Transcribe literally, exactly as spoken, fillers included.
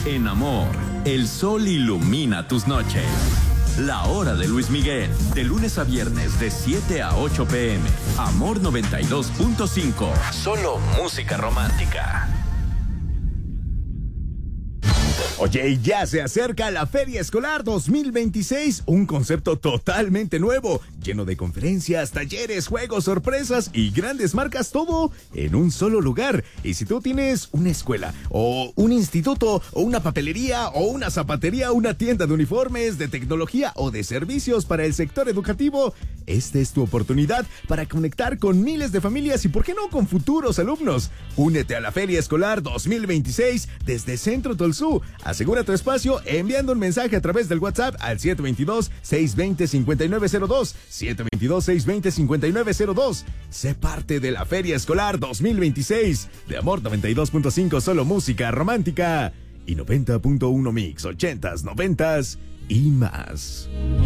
En Amor, el sol ilumina tus noches. La hora de Luis Miguel, de lunes a viernes de siete a ocho pm. Amor noventa y dos punto cinco. Solo música romántica. Oye, ya se acerca la Feria Escolar dos mil veintiséis, un concepto totalmente nuevo, lleno de conferencias, talleres, juegos, sorpresas y grandes marcas, todo en un solo lugar. Y si tú tienes una escuela, o un instituto, o una papelería, o una zapatería, una tienda de uniformes, de tecnología o de servicios para el sector educativo, esta es tu oportunidad para conectar con miles de familias y, ¿por qué no, con futuros alumnos? Únete a la Feria Escolar dos mil veintiséis desde Centro Tolsú. Asegura tu espacio enviando un mensaje a través del WhatsApp al siete dos dos, seis dos cero, cinco nueve cero dos, siete dos dos, seis dos cero, cinco nueve cero dos. Sé parte de la Feria Escolar dos mil veintiséis de Amor noventa y dos punto cinco, solo música romántica, y noventa punto uno Mix, ochentas, noventas y más.